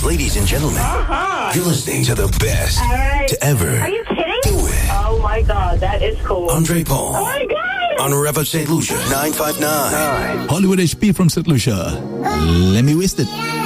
Ladies and gentlemen, you're listening to the best to ever. Are you kidding? Do it. Oh my God, that is cool. Andre Paul. Oh my God. On Rev of St. Lucia, 959. Hollywood HP from St. Lucia. Let me waste it.